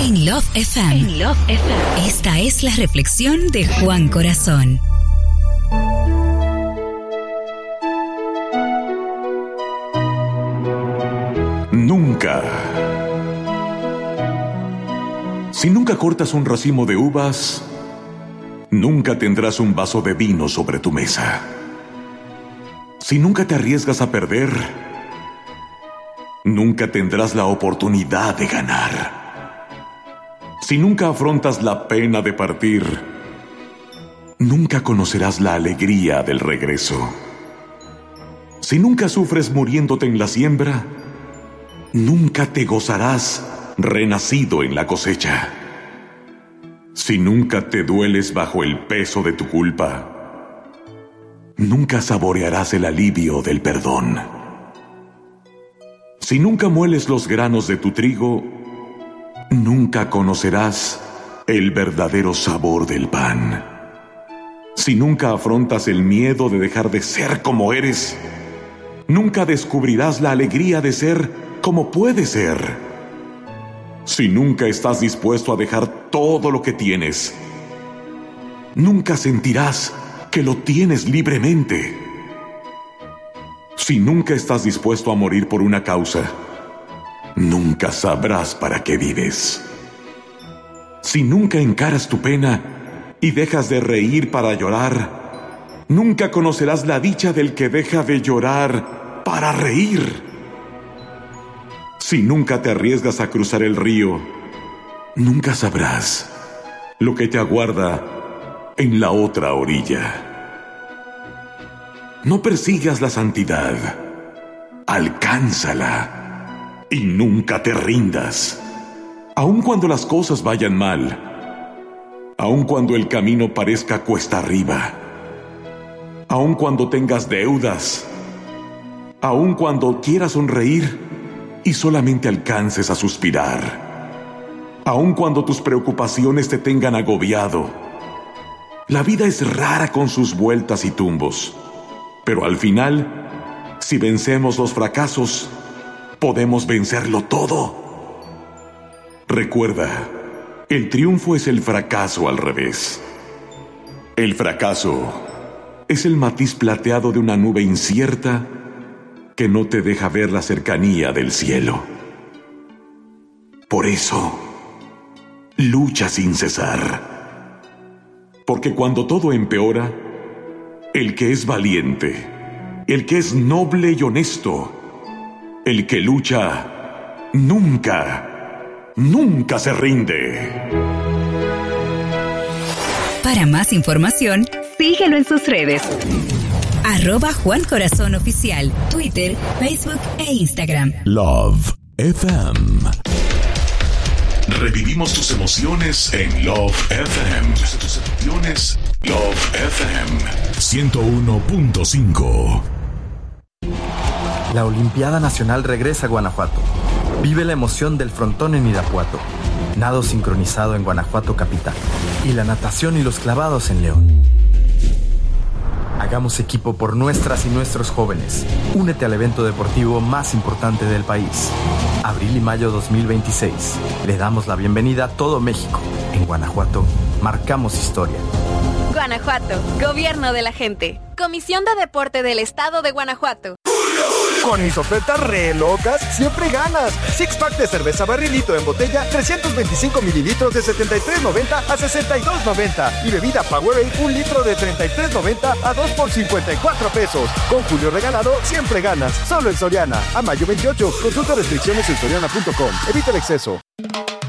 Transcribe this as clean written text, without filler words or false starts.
En Love FM. En Love FM. Esta es la reflexión de Juan Corazón. Nunca. Si nunca cortas un racimo de uvas, nunca tendrás un vaso de vino sobre tu mesa. Si nunca te arriesgas a perder, nunca tendrás la oportunidad de ganar. Si nunca afrontas la pena de partir, nunca conocerás la alegría del regreso. Si nunca sufres muriéndote en la siembra, nunca te gozarás renacido en la cosecha. Si nunca te dueles bajo el peso de tu culpa, nunca saborearás el alivio del perdón. Si nunca mueles los granos de tu trigo, nunca conocerás el verdadero sabor del pan. Si nunca afrontas el miedo de dejar de ser como eres, nunca descubrirás la alegría de ser como puedes ser. Si nunca estás dispuesto a dejar todo lo que tienes, nunca sentirás que lo tienes libremente. Si nunca estás dispuesto a morir por una causa, nunca sabrás para qué vives. Si nunca encaras tu pena y dejas de reír para llorar, nunca conocerás la dicha del que deja de llorar para reír. Si nunca te arriesgas a cruzar el río, nunca sabrás lo que te aguarda en la otra orilla. No persigas la santidad, alcánzala y nunca te rindas. Aun cuando las cosas vayan mal, aun cuando el camino parezca cuesta arriba, aun cuando tengas deudas, aun cuando quieras sonreír y solamente alcances a suspirar, aun cuando tus preocupaciones te tengan agobiado. La vida es rara con sus vueltas y tumbos, pero al final, si vencemos los fracasos, podemos vencerlo todo. Recuerda, el triunfo es el fracaso al revés. El fracaso es el matiz plateado de una nube incierta que no te deja ver la cercanía del cielo. Por eso, lucha sin cesar. Porque cuando todo empeora, el que es valiente, el que es noble y honesto, el que lucha, nunca se rinde. Para más información, síguelo en sus redes. @Juan Corazón Oficial, Twitter, Facebook e Instagram. Love FM. Revivimos tus emociones en Love FM. Tus emociones, Love FM 101.5. La Olimpiada Nacional regresa a Guanajuato. Vive la emoción del frontón en Irapuato, nado sincronizado en Guanajuato capital y la natación y los clavados en León. Hagamos equipo por nuestras y nuestros jóvenes. Únete al evento deportivo más importante del país. Abril y mayo 2026. Le damos la bienvenida a todo México. En Guanajuato, marcamos historia. Guanajuato, Gobierno de la Gente. Comisión de Deporte del Estado de Guanajuato. Con mis ofertas re locas, siempre ganas. Six pack de cerveza barrilito en botella, 325 mililitros de $73.90 a $62.90. Y bebida Powerade, 1 litro de $33.90 a 2 por $54. Con Julio regalado, siempre ganas. Solo en Soriana. A mayo 28. Consulta restricciones en soriana.com. Evita el exceso.